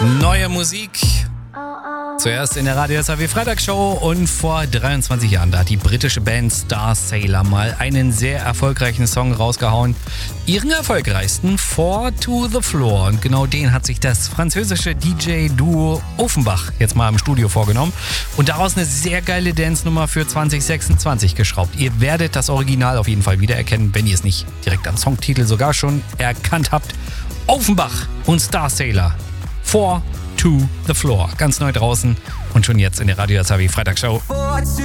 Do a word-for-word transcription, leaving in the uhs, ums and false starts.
Neue Musik. Zuerst in der Radio S A W Freitagsshow und vor dreiundzwanzig Jahren, da hat die britische Band Starsailor mal einen sehr erfolgreichen Song rausgehauen. Ihren erfolgreichsten, Four to the Floor. Und genau den hat sich das französische D J-Duo Offenbach jetzt mal im Studio vorgenommen und daraus eine sehr geile Dance-Nummer für zwanzig sechsundzwanzig geschraubt. Ihr werdet das Original auf jeden Fall wiedererkennen, wenn ihr es nicht direkt am Songtitel sogar schon erkannt habt. Offenbach und Starsailor. Four to the Floor. Ganz neu draußen und schon jetzt in der Radio S A W Freitagsshow.